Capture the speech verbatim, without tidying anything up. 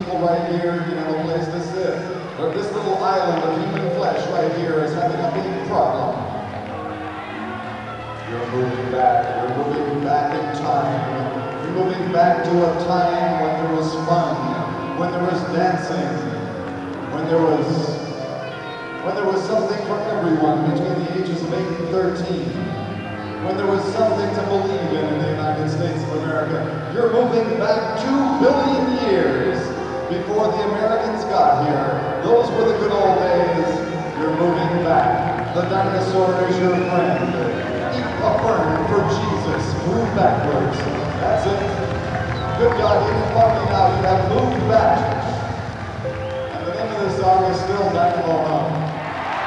people right here, you know, a place to sit. But this little island of human flesh right here is having a big problem. You're moving back, you're moving back in time. You're moving back to a time when there was fun, when there was dancing, when there was, when there was something for everyone between the ages of eight and thirteen. When there was something to believe in in the United States of America. You're moving back two billion years before the Americans got here. Those were the good old days. You're moving back. The dinosaur is your friend. Eat a fern for Jesus. Move backwards. That's it. Good God, you didn't love me now. You have moved back. And the name of this song is still Dynamo High.